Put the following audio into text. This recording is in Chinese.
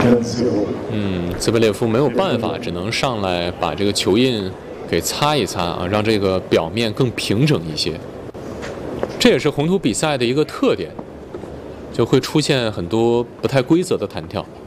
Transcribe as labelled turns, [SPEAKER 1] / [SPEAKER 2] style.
[SPEAKER 1] 兹贝列夫没有办法，只能上来把这个球印给擦一擦啊，让这个表面更平整一些。这也是红土比赛的一个特点，就会出现很多不太规则的弹跳。